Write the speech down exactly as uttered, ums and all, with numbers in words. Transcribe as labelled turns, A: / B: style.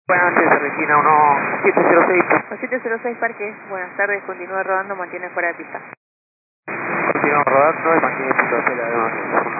A: Buenas noches, Regina, uno siete cero seis.
B: siete cero seis Parque, buenas tardes, continúa rodando, mantiene fuera de pista.
A: Continuamos rodando, imagínate, la de